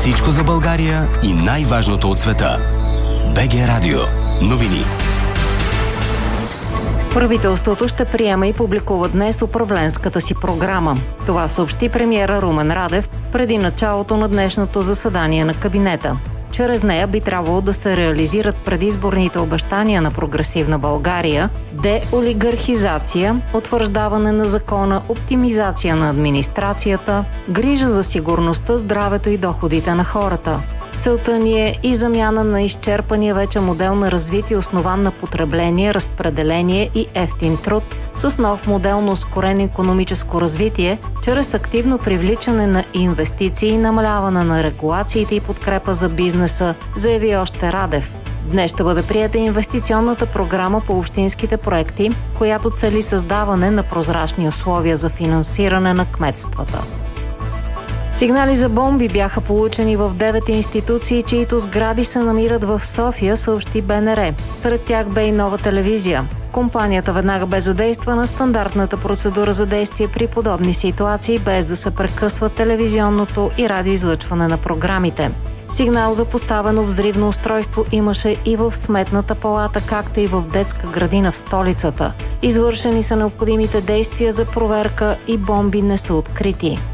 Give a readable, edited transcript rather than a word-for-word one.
Всичко за България и най-важното от света. БГ Радио. Новини. Правителството ще приема и публикува днес управленската си програма. Това съобщи премиера Румен Радев преди началото на днешното заседание на кабинета. Чрез нея би трябвало да се реализират предизборните обещания на Прогресивна България, деолигархизация, утвърждаване на закона, оптимизация на администрацията, грижа за сигурността, здравето и доходите на хората. Целта ни е и замяна на изчерпания вече модел на развитие, основан на потребление, разпределение и евтин труд, с нов модел на ускорено икономическо развитие, чрез активно привличане на инвестиции, намаляване на регулациите и подкрепа за бизнеса, заяви още Радев. Днес ще бъде приета инвестиционната програма по общинските проекти, която цели създаване на прозрачни условия за финансиране на кметствата. Сигнали за бомби бяха получени в 9 институции, чието сгради се намират в София, съобщи БНР. Сред тях бе и Нова телевизия. Компанията веднага бе задейства на стандартната процедура за действие при подобни ситуации, без да се прекъсва телевизионното и радиоизлъчване на програмите. Сигнал за поставено взривно устройство имаше и в Сметната палата, както и в детска градина в столицата. Извършени са необходимите действия за проверка и бомби не са открити.